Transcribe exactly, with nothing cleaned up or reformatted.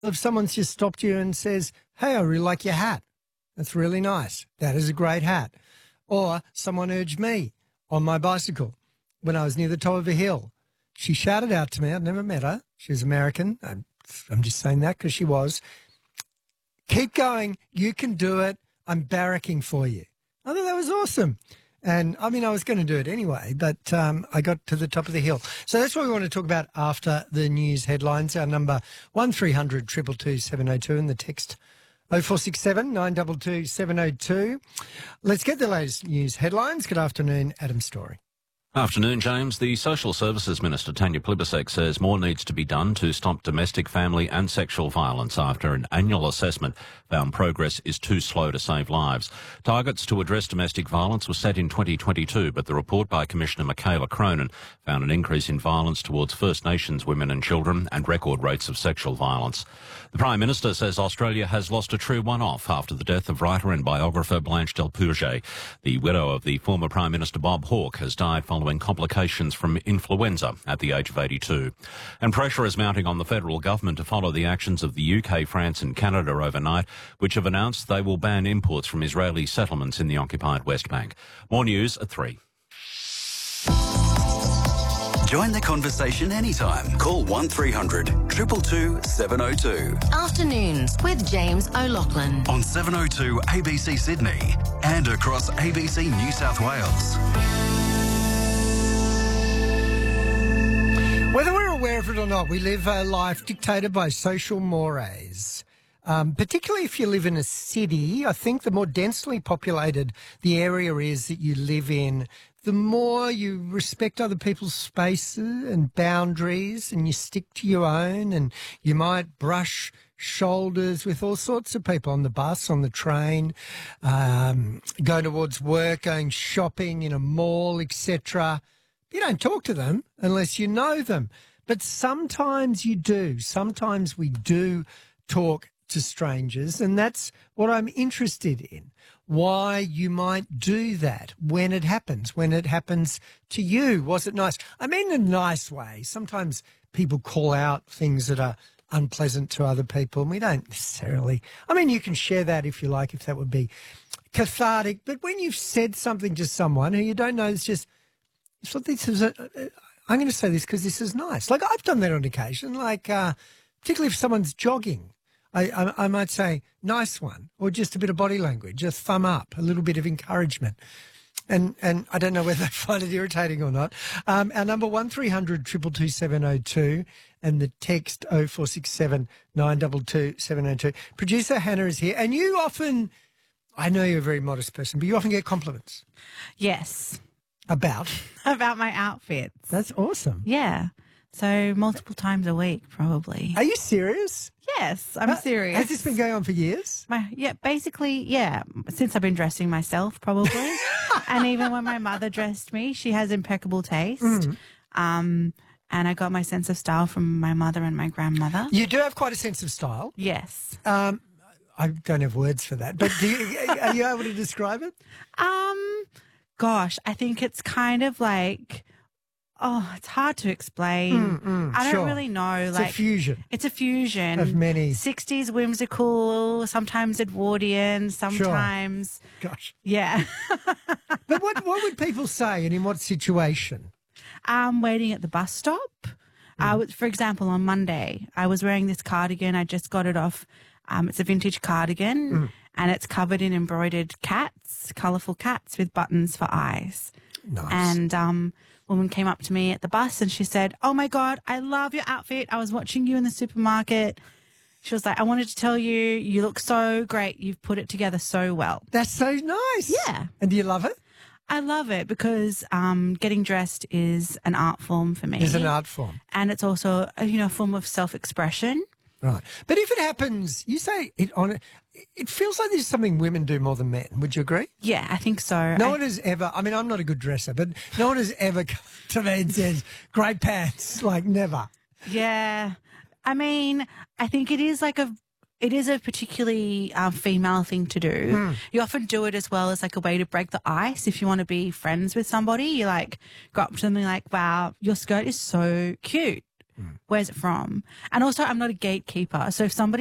If someone's just stopped you and says, hey, I really like your hat. That's really nice. That is a great hat. Or someone urged me on my bicycle when I was near the top of a hill. She shouted out to me. I'd never met her. She was American. I'm, I'm just saying that because she was. Keep going. You can do it. I'm barracking for you. I thought that was awesome. And, I mean, I was going to do it anyway, but um, I got to the top of the hill. So that's what we want to talk about after the news headlines. Our number one three hundred two two two seven oh two and the text oh four six seven nine two two seven oh two. Let's get the latest news headlines. Good afternoon, Adam Story. Afternoon, James. The Social Services Minister, Tanya Plibersek, says more needs to be done to stop domestic, family and sexual violence after an annual assessment found progress is too slow to save lives. Targets to address domestic violence were set in twenty twenty-two, but the report by Commissioner Michaela Cronin found an increase in violence towards First Nations women and children and record rates of sexual violence. The Prime Minister says Australia has lost a true one-off after the death of writer and biographer Blanche Del Bourget. The widow of the former Prime Minister Bob Hawke has died following following complications from influenza at the age of eighty-two. And pressure is mounting on the federal government to follow the actions of the U K, France and Canada overnight, which have announced they will ban imports from Israeli settlements in the occupied West Bank. More news at three. Join the conversation anytime. Call one three hundred two two two seven oh two. Afternoons with James O'Loughlin. On seven oh two A B C Sydney and across A B C New South Wales. Whether we're aware of it or not, we live a life dictated by social mores. Um, particularly if you live in a city, I think the more densely populated the area is that you live in, the more you respect other people's spaces and boundaries and you stick to your own, and you might brush shoulders with all sorts of people on the bus, on the train, um, going towards work, going shopping in a mall, et cetera. You don't talk to them unless you know them. But sometimes you do. Sometimes we do talk to strangers, and that's what I'm interested in. Why you might do that when it happens, when it happens to you. Was it nice? I mean in a nice way. Sometimes people call out things that are unpleasant to other people, and we don't necessarily. I mean, you can share that if you like, if that would be cathartic. But when you've said something to someone who you don't know, it's just, so this is a, I'm going to say this because this is nice. Like, I've done that on occasion, like uh, particularly if someone's jogging. I, I, I might say, nice one, or just a bit of body language, a thumb up, a little bit of encouragement. And and I don't know whether they find it irritating or not. Um, our number one three hundred two two two seven oh two and the text oh four six seven nine two two seven oh two. Producer Hannah is here, and you often, I know you're a very modest person, but you often get compliments. Yes. About? About my outfits. That's awesome. Yeah. So multiple times a week, probably. Are you serious? Yes, I'm uh, serious. Has this been going on for years? My, yeah, basically, yeah. Since I've been dressing myself, probably. And even when my mother dressed me, she has impeccable taste. Mm. Um, and I got my sense of style from my mother and my grandmother. You do have quite a sense of style. Yes. Um, I don't have words for that, but do you, are you able to describe it? Um, gosh, I think it's kind of like... Oh, it's hard to explain. Mm, mm, I don't sure. really know. It's like a fusion. It's a fusion of many. sixties whimsical, sometimes Edwardian, sometimes. Sure. Gosh. Yeah. But what what would people say, and in what situation? Um, waiting at the bus stop. Mm. I was, for example, on Monday, I was wearing this cardigan. I just got it off. Um, it's a vintage cardigan, mm. and it's covered in embroidered cats, colourful cats with buttons for eyes. Nice. And um. woman came up to me at the bus and she said, "Oh my God, I love your outfit. I was watching you in the supermarket." She was like, "I wanted to tell you, you look so great. You've put it together so well." That's so nice. Yeah. And do you love it? I love it because um, getting dressed is an art form for me. It's an art form. And it's also, a, you know, a form of self-expression. Right. But if it happens, you say it on it, it feels like there's something women do more than men. Would you agree? Yeah, I think so. No I, one has ever, I mean, I'm not a good dresser, but no one has ever come to me and said, great pants, like never. Yeah. I mean, I think it is like a, it is a particularly um, female thing to do. Mm. You often do it as well as like a way to break the ice. If you want to be friends with somebody, you like go up to them and like, wow, your skirt is so cute. Where's it from? And also, I'm not a gatekeeper. So if somebody